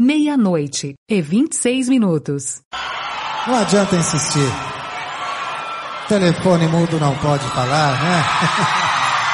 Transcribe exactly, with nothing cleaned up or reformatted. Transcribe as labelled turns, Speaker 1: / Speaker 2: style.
Speaker 1: meia-noite e vinte e seis minutos.
Speaker 2: Não adianta insistir. Telefone mudo não pode falar, né?